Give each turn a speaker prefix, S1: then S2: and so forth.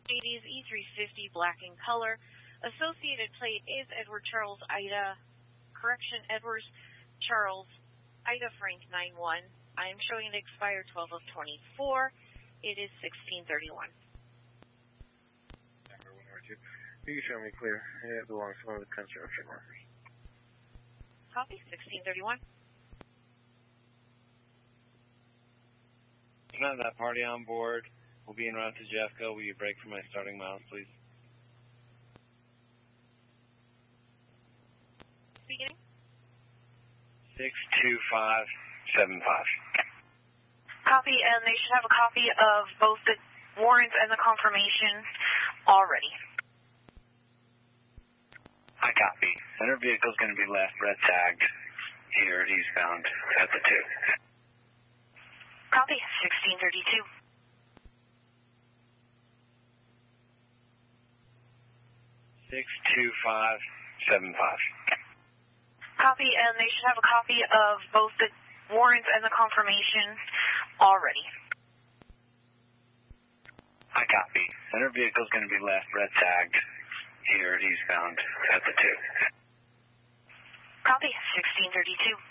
S1: Mercedes E350 black in color. Associated plate is Edward Charles Ida, Edwards Charles Ida Frank 91. I am showing it expired 12 of 24. It is 1631.
S2: Number 102. You can show me clear. It belongs to one of the construction workers.
S1: Copy, 1631.
S3: Can I have that party on board? We'll be en route to Jeffco. Will you brake for my starting miles, please?
S1: Beginning.
S3: 62575.
S1: Copy, and they should have a copy of both the warrants and the confirmation already.
S3: I copy. Center vehicle's going to be left red tagged here eastbound at the 2.
S1: Copy, 1632. Copy, and they should have a copy of both the warrants and the confirmation already.
S3: I copy. Center vehicle's going to be left red tagged here eastbound at the 2.
S1: Copy, 1632.